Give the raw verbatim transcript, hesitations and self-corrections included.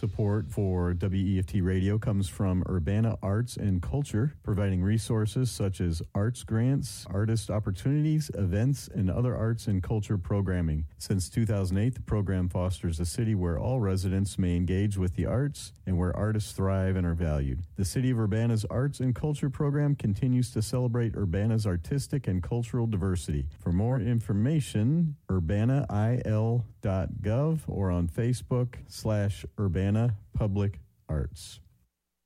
Support for W E F T Radio comes from Urbana Arts and Culture, providing resources such as arts grants, artist opportunities, events, and other arts and culture programming. Since two thousand eight, the program fosters a city where all residents may engage with the arts and where artists thrive and are valued. The City of Urbana's Arts and Culture program continues to celebrate Urbana's artistic and cultural diversity. For more information, urbana I L dot gov or on Facebook slash Urbana Public Arts.